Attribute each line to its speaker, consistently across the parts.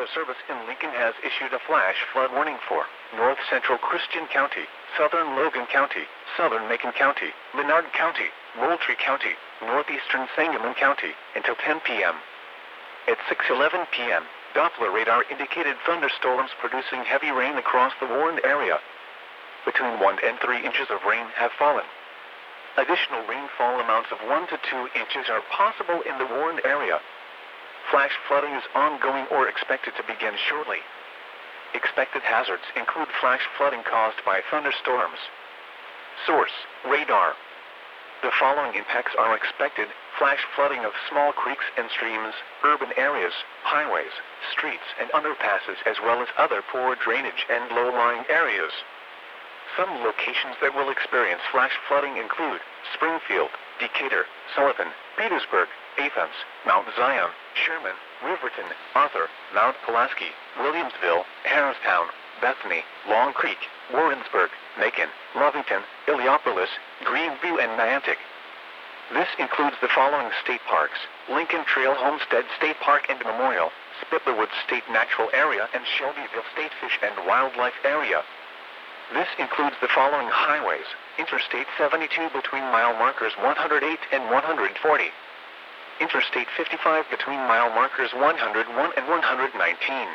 Speaker 1: Weather Service in Lincoln has issued a flash flood warning for North Central Christian County, Southern Logan County, Southern Macon County, Menard County, Moultrie County, Northeastern Sangamon County until 10 p.m. At 6:11 p.m., Doppler radar indicated thunderstorms producing heavy rain across the warned area. Between 1 and 3 inches of rain have fallen. Additional rainfall amounts of 1 to 2 inches are possible in the warned area. Flash flooding is ongoing or expected to begin shortly. Expected hazards include flash flooding caused by thunderstorms. Source: radar. The following impacts are expected: flash flooding of small creeks and streams, urban areas, highways, streets and underpasses, as well as other poor drainage and low-lying areas. Some locations that will experience flash flooding include Springfield, Decatur, Sullivan, Petersburg, Athens, Mount Zion, Sherman, Riverton, Arthur, Mount Pulaski, Williamsville, Harristown, Bethany, Long Creek, Warrensburg, Macon, Lovington, Illiopolis, Greenview, and Niantic. This includes the following state parks: Lincoln Trail Homestead State Park and Memorial, Spittlerwood State Natural Area, and Shelbyville State Fish and Wildlife Area. This includes the following highways: Interstate 72 between mile markers 108 and 140. Interstate 55 between mile markers 101 and 119.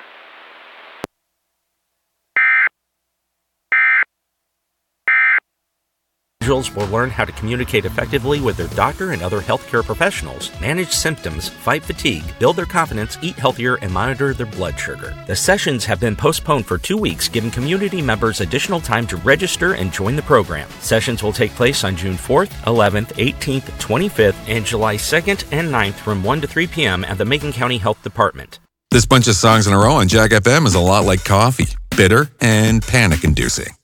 Speaker 2: Individuals will learn how to communicate effectively with their doctor and other healthcare professionals, manage symptoms, fight fatigue, build their confidence, eat healthier, and monitor their blood sugar. The sessions have been postponed for 2 weeks, giving community members additional time to register and join the program. Sessions will take place on June 4th, 11th, 18th, 25th, and July 2nd and 9th from 1 to 3 p.m. at the Macon County Health Department.
Speaker 3: This bunch of songs in a row on Jack FM is a lot like coffee, bitter and panic-inducing.